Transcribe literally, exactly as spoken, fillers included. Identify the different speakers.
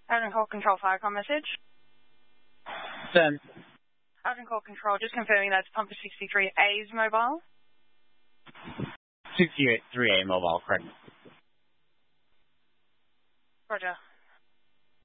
Speaker 1: Howden Call Control, Firecom message.
Speaker 2: Sam.
Speaker 1: Howden Call Control, just confirming that's Pumper sixty-three A's mobile.
Speaker 2: sixty-three A mobile, correct.
Speaker 1: Roger.